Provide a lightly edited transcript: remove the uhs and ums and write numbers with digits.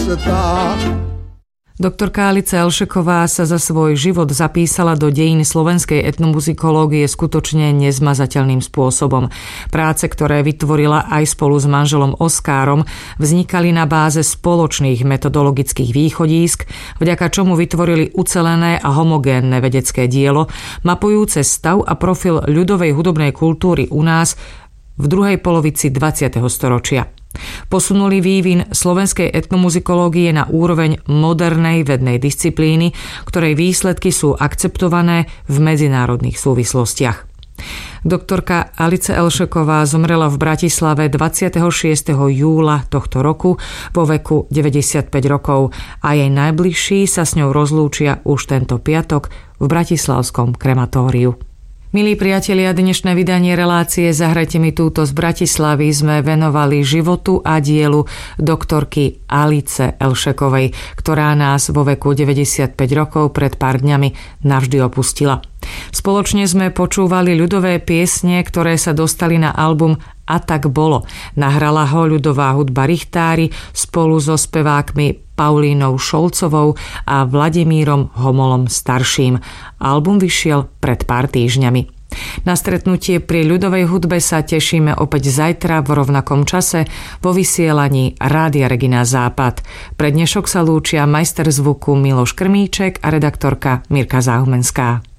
krásota. Doktorka Alice Elšeková sa za svoj život zapísala do dejín slovenskej etnomuzikológie skutočne nezmazateľným spôsobom. Práce, ktoré vytvorila aj spolu s manželom Oskárom, vznikali na báze spoločných metodologických východísk, vďaka čomu vytvorili ucelené a homogénne vedecké dielo, mapujúce stav a profil ľudovej hudobnej kultúry u nás v druhej polovici 20. storočia. Posunuli vývin slovenskej etnomuzikológie na úroveň modernej vednej disciplíny, ktorej výsledky sú akceptované v medzinárodných súvislostiach. Doktorka Alice Elšeková zomrela v Bratislave 26. júla tohto roku vo veku 95 rokov a jej najbližší sa s ňou rozlúčia už tento piatok v bratislavskom krematóriu. Milí priatelia, dnešné vydanie relácie Zahrajte mi túto z Bratislavy sme venovali životu a dielu doktorky Alice Elšekovej, ktorá nás vo veku 95 rokov pred pár dňami navždy opustila. Spoločne sme počúvali ľudové piesne, ktoré sa dostali na album A tak bolo. Nahrala ho ľudová hudba Richtári spolu so spevákmi Paulínou Šolcovou a Vladimírom Homolom starším. Album vyšiel pred pár týždňami. Na stretnutie pri ľudovej hudbe sa tešíme opäť zajtra v rovnakom čase vo vysielaní Rádia Regina Západ. Pre dnešok sa lúčia majster zvuku Miloš Krmíček a redaktorka Mirka Záhumenská.